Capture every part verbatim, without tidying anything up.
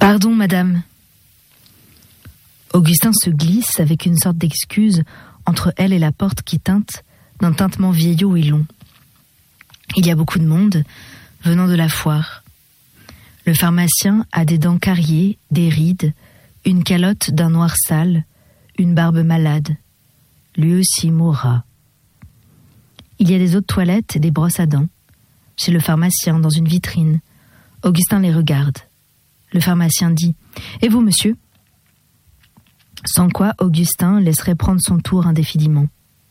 Pardon, madame. Augustin se glisse avec une sorte d'excuse entre elle et la porte qui teinte d'un tintement vieillot et long. Il y a beaucoup de monde venant de la foire. Le pharmacien a des dents cariées, des rides, une calotte d'un noir sale, une barbe malade. Lui aussi mourra. Il y a des eaux de toilette et des brosses à dents. Chez le pharmacien, dans une vitrine. Augustin les regarde. Le pharmacien dit « Et vous, monsieur ?» Sans quoi Augustin laisserait prendre son tour indéfiniment.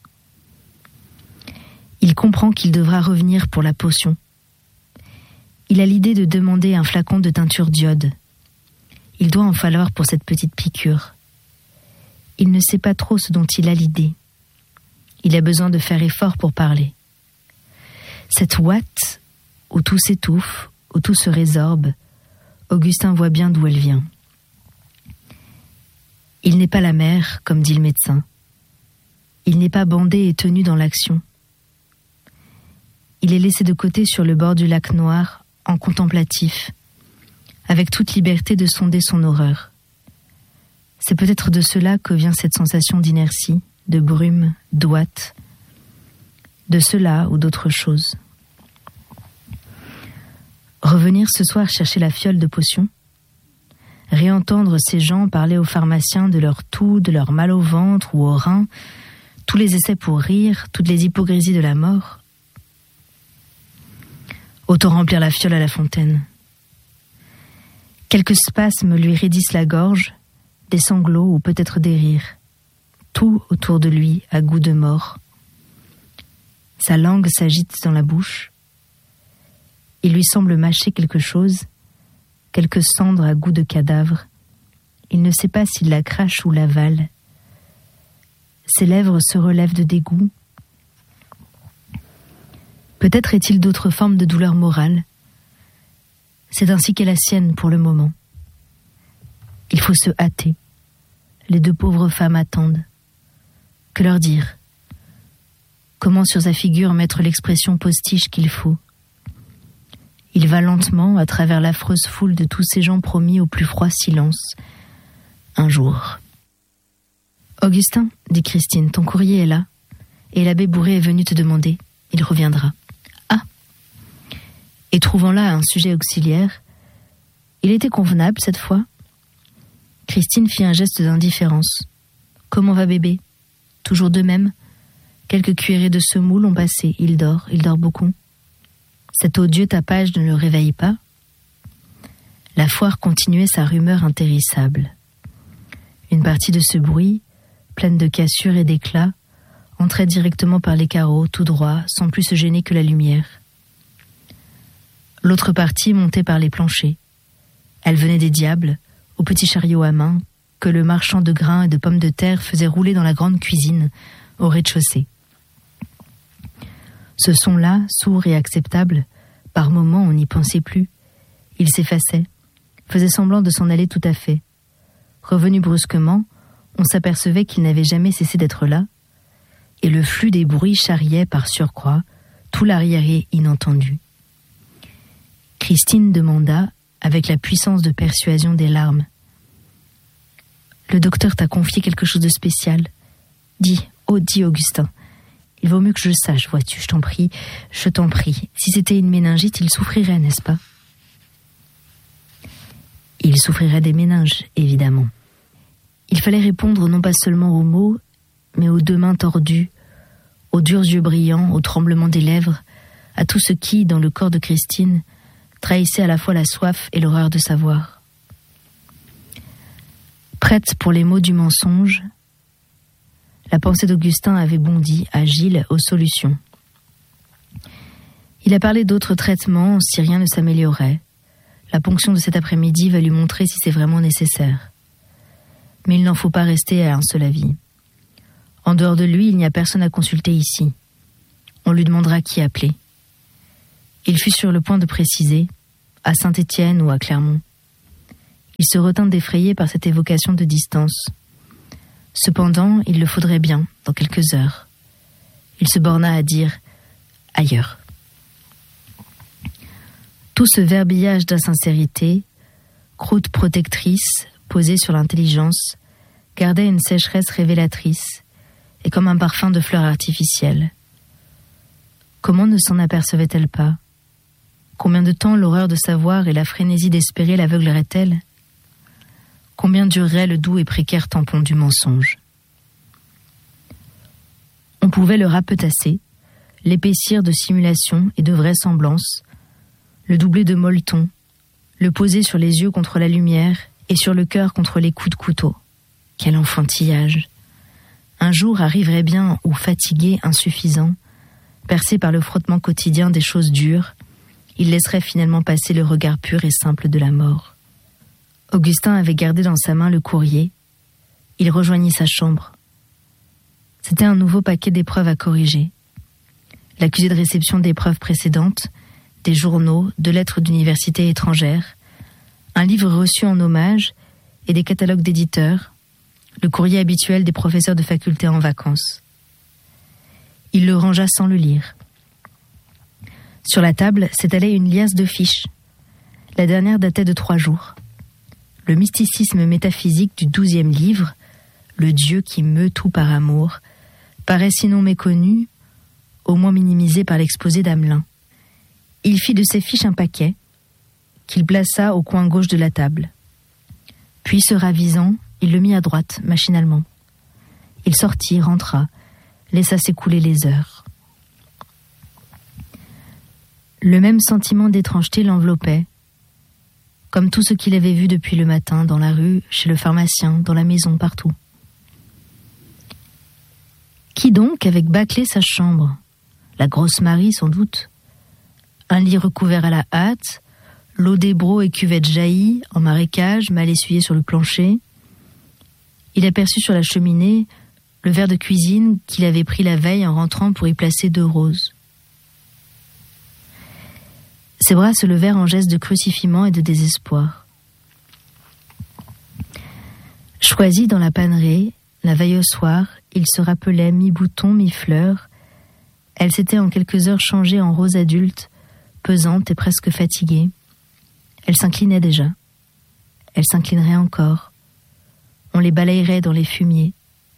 Il comprend qu'il devra revenir pour la potion. Il a l'idée de demander un flacon de teinture d'iode. Il doit en falloir pour cette petite piqûre. Il ne sait pas trop ce dont il a l'idée. Il a besoin de faire effort pour parler. Cette ouate, où tout s'étouffe, où tout se résorbe, Augustin voit bien d'où elle vient. Il n'est pas la mère, comme dit le médecin. Il n'est pas bandé et tenu dans l'action. Il est laissé de côté sur le bord du lac noir, en contemplatif, avec toute liberté de sonder son horreur. C'est peut-être de cela que vient cette sensation d'inertie, de brume, d'ouate, de cela ou d'autre chose. Revenir ce soir chercher la fiole de potion, réentendre ces gens parler aux pharmaciens de leur toux, de leur mal au ventre ou au rein, tous les essais pour rire, toutes les hypocrisies de la mort. Autant remplir la fiole à la fontaine. Quelques spasmes lui raidissent la gorge, des sanglots ou peut-être des rires. Tout autour de lui a goût de mort. Sa langue s'agite dans la bouche. Il lui semble mâcher quelque chose, quelque cendre à goût de cadavre. Il ne sait pas s'il la crache ou l'avale. Ses lèvres se relèvent de dégoût. Peut-être est-il d'autres formes de douleur morale. C'est ainsi qu'est la sienne pour le moment. Il faut se hâter. Les deux pauvres femmes attendent. Que leur dire? Comment sur sa figure mettre l'expression postiche qu'il faut? Il va lentement à travers l'affreuse foule de tous ces gens promis au plus froid silence. Un jour. « Augustin, dit Christine, ton courrier est là, et l'abbé Bourré est venu te demander. Il reviendra. » Ah. Et trouvant là un sujet auxiliaire, il était convenable cette fois. Christine fit un geste d'indifférence. « Comment va bébé? Toujours de même? Quelques cuillerées de semoule ont passé. Il dort, il dort beaucoup. Cet odieux tapage ne le réveille pas. » La foire continuait sa rumeur intérissable. Une partie de ce bruit, pleine de cassures et d'éclats, entrait directement par les carreaux, tout droit, sans plus se gêner que la lumière. L'autre partie montait par les planchers. Elle venait des diables, au petit chariot à main, que le marchand de grains et de pommes de terre faisait rouler dans la grande cuisine, au rez-de-chaussée. Ce son-là, sourd et acceptable, par moments on n'y pensait plus. Il s'effaçait, faisait semblant de s'en aller tout à fait. Revenu brusquement, on s'apercevait qu'il n'avait jamais cessé d'être là, et le flux des bruits charriait par surcroît tout l'arriéré inentendu. Christine demanda, avec la puissance de persuasion des larmes. « Le docteur t'a confié quelque chose de spécial. Dis, oh, dis Augustin. Il vaut mieux que je le sache, vois-tu, je t'en prie, je t'en prie. Si c'était une méningite, il souffrirait, n'est-ce pas ?» Il souffrirait des méninges, évidemment. Il fallait répondre non pas seulement aux mots, mais aux deux mains tordues, aux durs yeux brillants, au tremblement des lèvres, à tout ce qui, dans le corps de Christine, trahissait à la fois la soif et l'horreur de savoir. Prête pour les mots du mensonge, la pensée d'Augustin avait bondi, agile, aux solutions. Il a parlé d'autres traitements si rien ne s'améliorait. La ponction de cet après-midi va lui montrer si c'est vraiment nécessaire. Mais il n'en faut pas rester à un seul avis. En dehors de lui, il n'y a personne à consulter ici. On lui demandera qui appeler. Il fut sur le point de préciser, à Saint-Étienne ou à Clermont. Il se retint d'effrayer par cette évocation de distance. Cependant, il le faudrait bien, dans quelques heures. Il se borna à dire « ailleurs ». Tout ce verbillage d'insincérité, croûte protectrice posée sur l'intelligence, gardait une sécheresse révélatrice et comme un parfum de fleurs artificielles. Comment ne s'en apercevait-elle pas? Combien de temps l'horreur de savoir et la frénésie d'espérer l'aveugleraient-elles? Combien durerait le doux et précaire tampon du mensonge? On pouvait le rapetasser, l'épaissir de simulation et de vraisemblance, le doubler de molleton, le poser sur les yeux contre la lumière et sur le cœur contre les coups de couteau. Quel enfantillage! Un jour arriverait bien où, fatigué, insuffisant, percé par le frottement quotidien des choses dures, il laisserait finalement passer le regard pur et simple de la mort. Augustin avait gardé dans sa main le courrier. Il rejoignit sa chambre. C'était un nouveau paquet d'épreuves à corriger. L'accusé de réception d'épreuves précédentes, des journaux, de lettres d'université étrangères, un livre reçu en hommage et des catalogues d'éditeurs, le courrier habituel des professeurs de faculté en vacances. Il le rangea sans le lire. Sur la table s'étalait une liasse de fiches. La dernière datait de trois jours. Le mysticisme métaphysique du douzième livre, le Dieu qui meut tout par amour, paraît sinon méconnu, au moins minimisé par l'exposé d'Amelin. Il fit de ces fiches un paquet, qu'il plaça au coin gauche de la table. Puis, se ravisant, il le mit à droite, machinalement. Il sortit, rentra, laissa s'écouler les heures. Le même sentiment d'étrangeté l'enveloppait, comme tout ce qu'il avait vu depuis le matin, dans la rue, chez le pharmacien, dans la maison, partout. Qui donc avec bâclé sa chambre? La grosse Marie, sans doute. Un lit recouvert à la hâte, l'eau d'Hébro et cuvette jaillie, en marécage, mal essuyée sur le plancher. Il aperçut sur la cheminée le verre de cuisine qu'il avait pris la veille en rentrant pour y placer deux roses. Ses bras se levèrent en geste de crucifiement et de désespoir. Choisi dans la pannerie, la veille au soir, il se rappelait mi-bouton, mi-fleur. Elle s'était en quelques heures changée en rose adulte, pesante et presque fatiguée. Elle s'inclinait déjà. Elle s'inclinerait encore. On les balayerait dans les fumiers.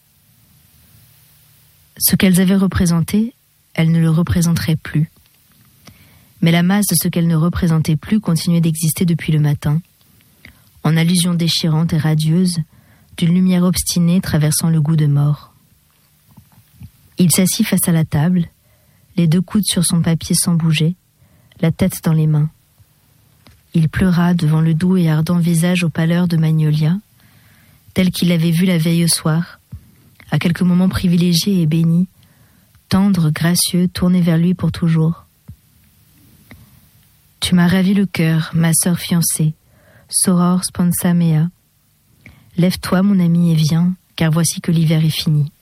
Ce qu'elles avaient représenté, elles ne le représenteraient plus. Mais la masse de ce qu'elles ne représentaient plus continuait d'exister depuis le matin, en allusion déchirante et radieuse d'une lumière obstinée traversant le goût de mort. Il s'assit face à la table, les deux coudes sur son papier sans bouger, la tête dans les mains. Il pleura devant le doux et ardent visage aux pâleurs de Magnolia, tel qu'il l'avait vu la veille au soir, à quelques moments privilégiés et bénis, tendre, gracieux, tourné vers lui pour toujours. Tu m'as ravi le cœur, ma sœur fiancée, soror sponsa mea. Lève-toi, mon ami, et viens, car voici que l'hiver est fini.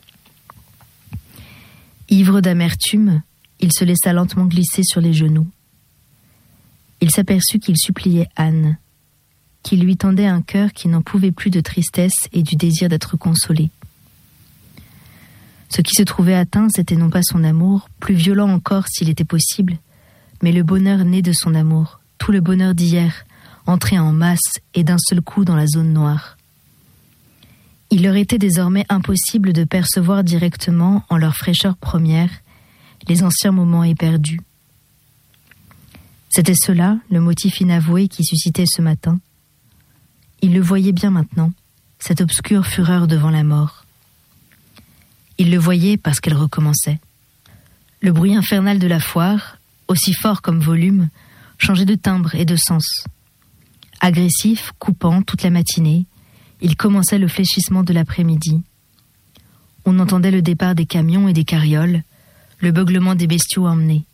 Ivre d'amertume, il se laissa lentement glisser sur les genoux. Il s'aperçut qu'il suppliait Anne, qu'il lui tendait un cœur qui n'en pouvait plus de tristesse et du désir d'être consolé. Ce qui se trouvait atteint, c'était non pas son amour, plus violent encore s'il était possible, mais le bonheur né de son amour, tout le bonheur d'hier, entré en masse et d'un seul coup dans la zone noire. Il leur était désormais impossible de percevoir directement, en leur fraîcheur première, les anciens moments éperdus. C'était cela, le motif inavoué qui suscitait ce matin. Il le voyait bien maintenant, cette obscure fureur devant la mort. Il le voyait parce qu'elle recommençait. Le bruit infernal de la foire, aussi fort comme volume, changeait de timbre et de sens. Agressif, coupant toute la matinée, il commençait le fléchissement de l'après-midi. On entendait le départ des camions et des carrioles, le beuglement des bestiaux emmenés.